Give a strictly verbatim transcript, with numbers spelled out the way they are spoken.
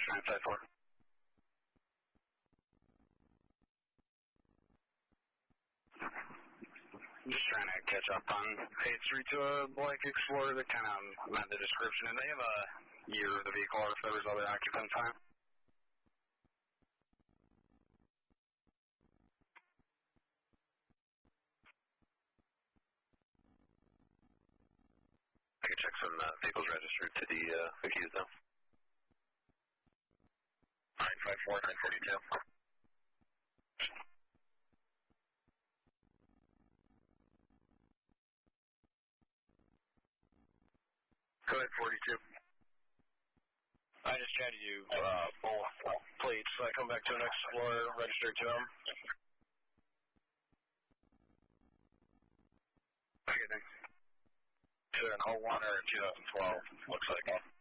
nine five four. Just trying to catch up on page three to a Black Explorer that kind of met the description. And they have a year of the vehicle or if there was other occupants on it. I can check some uh, vehicles registered to the uh, accused though. nine five four, nine forty-two. Go ahead, forty-two. I just chatted you uh, both plates. So I come back to an Explorer, registered to them. Okay, thanks. Either an oh one or a two thousand twelve, looks like.